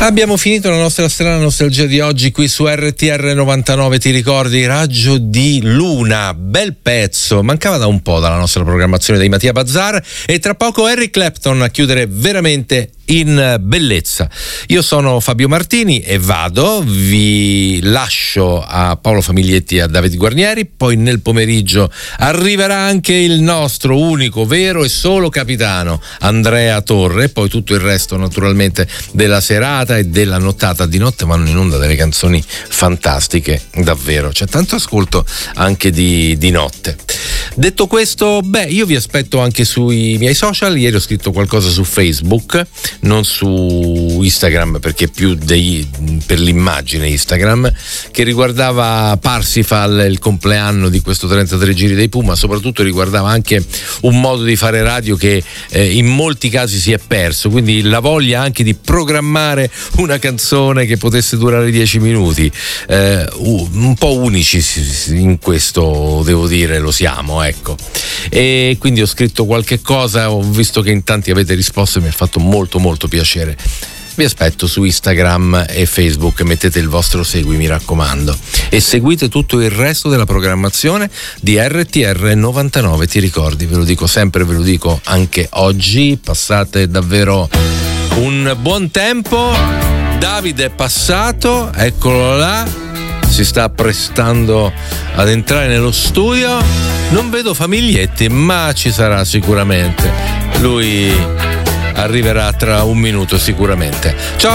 Abbiamo finito la nostra strana nostalgia di oggi qui su RTR 99. Ti ricordi Raggio di Luna? Bel pezzo, mancava da un po' dalla nostra programmazione dei Mattia Bazzar, e tra poco Eric Clapton a chiudere veramente in bellezza. Io sono Fabio Martini e vado, vi lascio a Paolo Famiglietti e a Davide Guarnieri, poi nel pomeriggio arriverà anche il nostro unico, vero e solo capitano Andrea Torre, poi tutto il resto naturalmente della serata e della nottata. Di notte vanno in onda delle canzoni fantastiche, davvero, c'è tanto ascolto anche di notte. Detto questo, io vi aspetto anche sui miei social. Ieri ho scritto qualcosa su Facebook, non su Instagram perché più per l'immagine Instagram, che riguardava Parsifal, il compleanno di questo 33 giri dei Puma. Soprattutto riguardava anche un modo di fare radio che in molti casi si è perso, quindi la voglia anche di programmare una canzone che potesse durare 10 minuti, un po' unici in questo, devo dire, lo siamo, ecco. E quindi ho scritto qualche cosa, ho visto che in tanti avete risposto e mi ha fatto molto molto piacere. Vi aspetto su Instagram e Facebook, mettete il vostro segui, mi raccomando, e seguite tutto il resto della programmazione di RTR 99. Ti ricordi, ve lo dico sempre, ve lo dico anche oggi, passate davvero un buon tempo. Davide è passato, eccolo là, si sta apprestando ad entrare nello studio. Non vedo Famiglietti, ma ci sarà sicuramente. Lui arriverà tra un minuto sicuramente. Ciao.